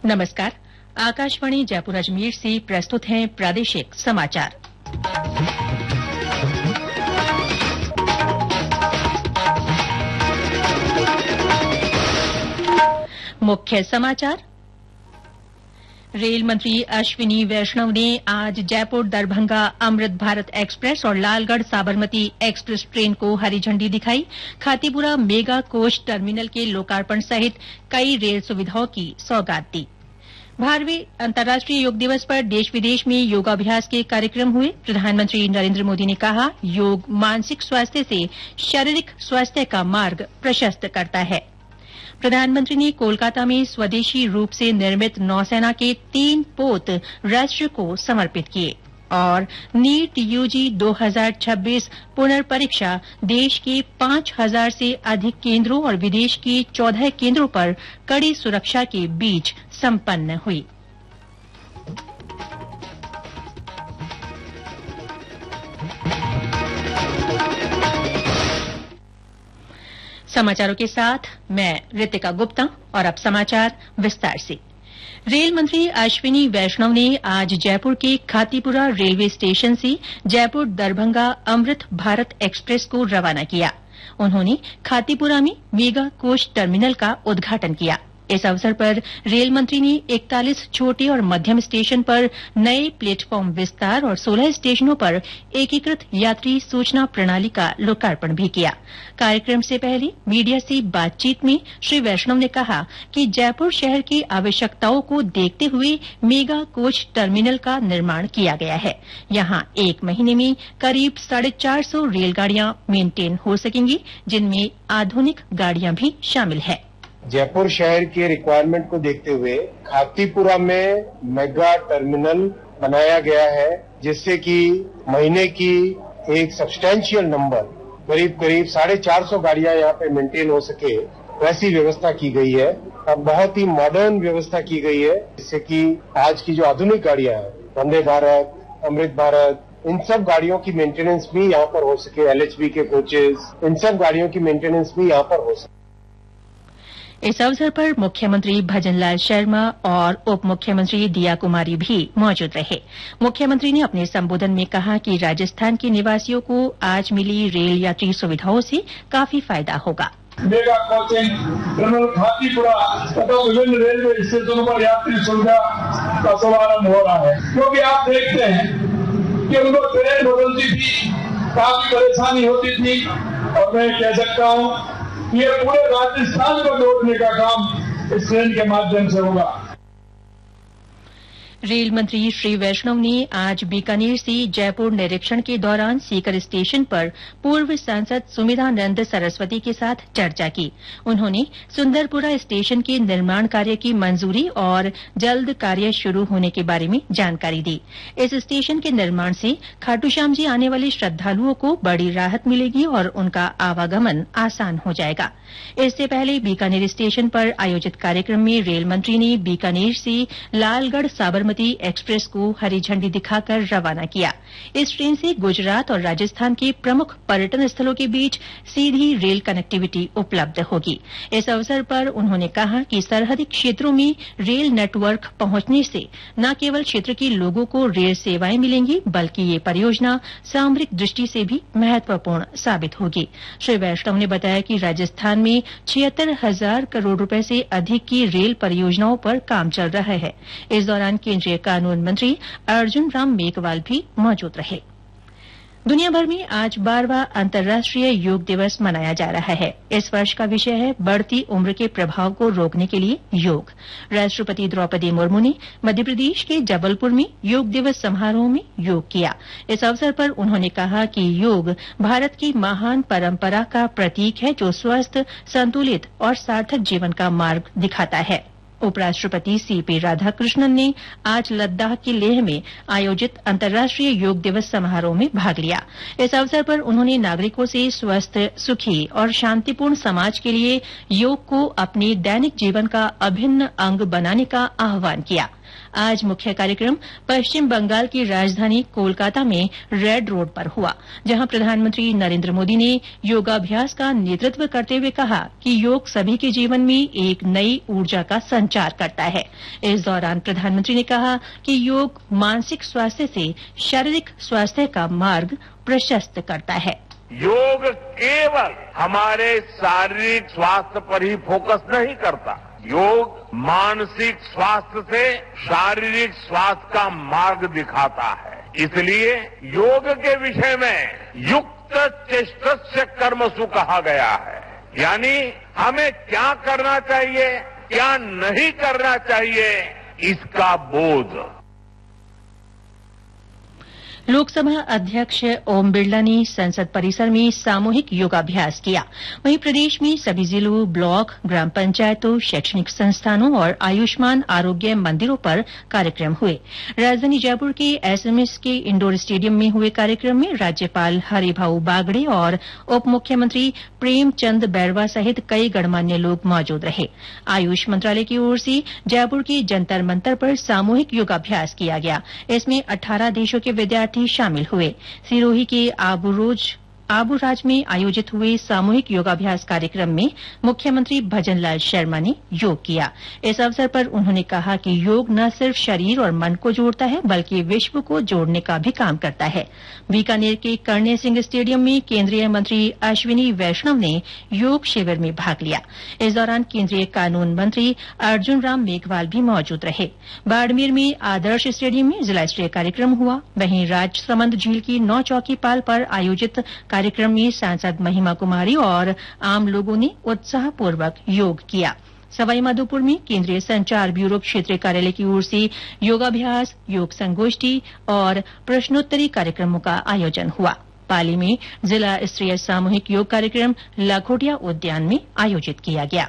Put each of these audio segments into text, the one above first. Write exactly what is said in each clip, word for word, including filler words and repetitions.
नमस्कार। आकाशवाणी जयपुर अजमेर से प्रस्तुत हैं प्रादेशिक समाचार। मुख्य समाचार। रेल मंत्री अश्विनी वैष्णव ने आज जयपुर दरभंगा अमृत भारत एक्सप्रेस और लालगढ़ साबरमती एक्सप्रेस ट्रेन को हरी झंडी दिखाई। खातीपुरा मेगा कोच टर्मिनल के लोकार्पण सहित कई रेल सुविधाओं की सौगात दी। बारहवें अंतर्राष्ट्रीय योग दिवस पर देश विदेश में योगाभ्यास के कार्यक्रम हुए। प्रधानमंत्री नरेंद्र मोदी ने कहा, योग मानसिक स्वास्थ्य से शारीरिक स्वास्थ्य का मार्ग प्रशस्त करता है। प्रधानमंत्री ने कोलकाता में स्वदेशी रूप से निर्मित नौसेना के तीन पोत राष्ट्र को समर्पित किए। और नीट यूजी दो हज़ार छब्बीस पुनर्परीक्षा देश के पांच हजार से अधिक केंद्रों और विदेश के चौदह केंद्रों पर कड़ी सुरक्षा के बीच संपन्न हुई। समाचारों के साथ मैं रितिका गुप्ता और अब समाचार विस्तार से। रेल मंत्री अश्विनी वैष्णव ने आज जयपुर के खातीपुरा रेलवे स्टेशन से जयपुर दरभंगा अमृत भारत एक्सप्रेस को रवाना किया। उन्होंने खातीपुरा में मेगा कोच टर्मिनल का उद्घाटन किया। इस अवसर पर रेल मंत्री ने इकतालीस छोटे और मध्यम स्टेशन पर नए प्लेटफॉर्म विस्तार और सोलह स्टेशनों पर एकीकृत यात्री सूचना प्रणाली का लोकार्पण भी किया। कार्यक्रम से पहले मीडिया से बातचीत में श्री वैष्णव ने कहा कि जयपुर शहर की आवश्यकताओं को देखते हुए मेगा कोच टर्मिनल का निर्माण किया गया है। यहां एक महीने में करीब साढ़े चार सौ रेलगाड़ियां मेंटेन हो सकेंगी, जिनमें आधुनिक गाड़ियां भी शामिल है। जयपुर शहर के रिक्वायरमेंट को देखते हुए खातीपुरा में मेगा टर्मिनल बनाया गया है, जिससे कि महीने की एक सब्सटैंशियल नंबर करीब करीब साढ़े चार सौ गाड़ियां यहाँ पे मेंटेन हो सके, वैसी व्यवस्था की गई है। अब बहुत ही मॉडर्न व्यवस्था की गई है, जिससे कि आज की जो आधुनिक गाड़ियां हैं, वंदे भारत, अमृत भारत, इन सब गाड़ियों की मेंटेनेंस भी यहाँ पर हो सके। एलएचबी के कोचेस, इन सब गाड़ियों की मेंटेनेंस भी यहाँ पर हो सके। इस अवसर पर मुख्यमंत्री भजनलाल शर्मा और उप मुख्यमंत्री दिया कुमारी भी मौजूद रहे। मुख्यमंत्री ने अपने संबोधन में कहा कि राजस्थान के निवासियों को आज मिली रेल यात्री सुविधाओं से काफी फायदा होगा। मेगा कोचिंग टर्मिनल खातीपुरा तथा विभिन्न रेलवे स्टेशनों पर यात्री सुविधा का शुभारंभ हो रहा है, क्योंकि आप देखते हैं कि उनको ट्रेन बदलती थी, काफी परेशानी होती थी, और मैं कह सकता हूँ ये पूरे राजस्थान को जोड़ने का काम इस ट्रेन के माध्यम से होगा। रेल मंत्री श्री वैष्णव ने आज बीकानेर से जयपुर निरीक्षण के दौरान सीकर स्टेशन पर पूर्व सांसद सुमिधानंद सरस्वती के साथ चर्चा की। उन्होंने सुंदरपुरा स्टेशन के निर्माण कार्य की मंजूरी और जल्द कार्य शुरू होने के बारे में जानकारी दी। इस स्टेशन के निर्माण से खाटूश्याम जी आने वाले श्रद्धालुओं को बड़ी राहत मिलेगी और उनका आवागमन आसान हो जाएगा। इससे पहले बीकानेर स्टेशन पर आयोजित कार्यक्रम में रेल मंत्री ने बीकानेर से लालगढ़ साबरमती एक्सप्रेस को हरी झंडी दिखाकर रवाना किया। इस ट्रेन से गुजरात और राजस्थान के प्रमुख पर्यटन स्थलों के बीच सीधी रेल कनेक्टिविटी उपलब्ध होगी। इस अवसर पर उन्होंने कहा कि सरहदी क्षेत्रों में रेल नेटवर्क पहुंचने से न केवल क्षेत्र के लोगों को रेल सेवाएं मिलेंगी, बल्कि ये परियोजना सामरिक दृष्टि से भी महत्वपूर्ण साबित होगी। श्री वैष्णव ने बताया कि राजस्थान में छिहत्तर हजार करोड़ रुपए से अधिक की रेल परियोजनाओं पर काम चल रहा है। इस दौरान केंद्रीय कानून मंत्री अर्जुन राम मेघवाल भी मौजूद रहे। दुनिया भर में आज बारहवां अंतर्राष्ट्रीय योग दिवस मनाया जा रहा है। इस वर्ष का विषय है बढ़ती उम्र के प्रभाव को रोकने के लिए योग। राष्ट्रपति द्रौपदी मुर्मू ने मध्यप्रदेश के जबलपुर में योग दिवस समारोह में योग किया। इस अवसर पर उन्होंने कहा कि योग भारत की महान परंपरा का प्रतीक है, जो स्वस्थ, संतुलित और सार्थक जीवन का मार्ग दिखाता है। उपराष्ट्रपति सीपी राधाकृष्णन ने आज लद्दाख के लेह में आयोजित अंतर्राष्ट्रीय योग दिवस समारोह में भाग लिया। इस अवसर पर उन्होंने नागरिकों से स्वस्थ, सुखी और शांतिपूर्ण समाज के लिए योग को अपने दैनिक जीवन का अभिन्न अंग बनाने का आह्वान किया। आज मुख्य कार्यक्रम पश्चिम बंगाल की राजधानी कोलकाता में रेड रोड पर हुआ, जहां प्रधानमंत्री नरेन्द्र मोदी ने योगाभ्यास का नेतृत्व करते हुए कहा कि योग सभी के जीवन में एक नई ऊर्जा का संचार करता है। इस दौरान प्रधानमंत्री ने कहा कि योग मानसिक स्वास्थ्य से शारीरिक स्वास्थ्य का मार्ग प्रशस्त करता है। योग केवल हमारे शारीरिक स्वास्थ्य पर ही फोकस नहीं करता, योग मानसिक स्वास्थ्य से शारीरिक स्वास्थ्य का मार्ग दिखाता है। इसलिए योग के विषय में युक्त चेष्टस्य कर्मसु कहा गया है, यानी हमें क्या करना चाहिए, क्या नहीं करना चाहिए, इसका बोध। लोकसभा अध्यक्ष ओम बिरला ने संसद परिसर में सामूहिक योगाभ्यास किया। वहीं प्रदेश में सभी जिलों, ब्लॉक, ग्राम पंचायतों, शैक्षणिक संस्थानों और आयुष्मान आरोग्य मंदिरों पर कार्यक्रम हुए। राजधानी जयपुर के एसएमएस के इंडोर स्टेडियम में हुए कार्यक्रम में राज्यपाल हरिभाऊ बागड़े और उप मुख्यमंत्री प्रेमचंद बैरवा सहित कई गणमान्य लोग मौजूद रहे। आयुष मंत्रालय की ओर से जयपुर के जंतर मंतर पर सामूहिक योगाभ्यास किया गया। इसमें अठारह देशों के विद्यार्थी शामिल हुए। सिरोही के आबूरोज आबूराज में आयोजित हुए सामूहिक योगाभ्यास कार्यक्रम में मुख्यमंत्री भजनलाल शर्मा ने योग किया। इस अवसर पर उन्होंने कहा कि योग न सिर्फ शरीर और मन को जोड़ता है, बल्कि विश्व को जोड़ने का भी काम करता है। बीकानेर के कर्णेय सिंह स्टेडियम में केंद्रीय मंत्री अश्विनी वैष्णव ने योग शिविर में भाग लिया। इस दौरान केंद्रीय कानून मंत्री अर्जुन राम मेघवाल भी मौजूद रहे। बाड़मेर में आदर्श स्टेडियम में जिला स्तरीय कार्यक्रम हुआ। वहीं राजसमंद झील की नौ चौकी पाल पर आयोजित कार्यक्रम में सांसद महिमा कुमारी और आम लोगों ने उत्साहपूर्वक योग किया। सवाईमाधोपुर में केंद्रीय संचार ब्यूरो क्षेत्रीय कार्यालय की ओर से योगाभ्यास, योग संगोष्ठी और प्रश्नोत्तरी कार्यक्रमों का आयोजन हुआ। पाली में जिला स्तरीय सामूहिक योग कार्यक्रम लाखोटिया उद्यान में आयोजित किया गया।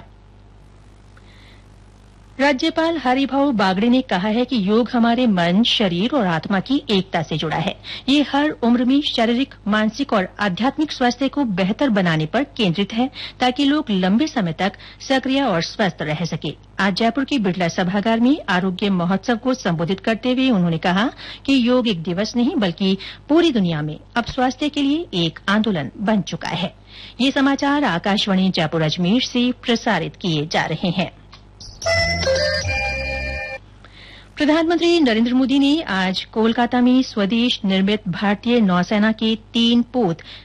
राज्यपाल हरिभाऊ बागड़े ने कहा है कि योग हमारे मन, शरीर और आत्मा की एकता से जुड़ा है। ये हर उम्र में शारीरिक, मानसिक और आध्यात्मिक स्वास्थ्य को बेहतर बनाने पर केंद्रित है, ताकि लोग लंबे समय तक सक्रिय और स्वस्थ रह सके। आज जयपुर के बिड़ला सभागार में आरोग्य महोत्सव को संबोधित करते हुए उन्होंने कहा कि योग एक दिवस नहीं, बल्कि पूरी दुनिया में अब स्वास्थ्य के लिए एक आंदोलन बन चुका है। ये समाचार आकाशवाणी जयपुर अजमेर से प्रसारित किए जा रहे हैं। प्रधानमंत्री नरेन्द्र मोदी ने आज कोलकाता में स्वदेश निर्मित भारतीय नौसेना के तीन पोत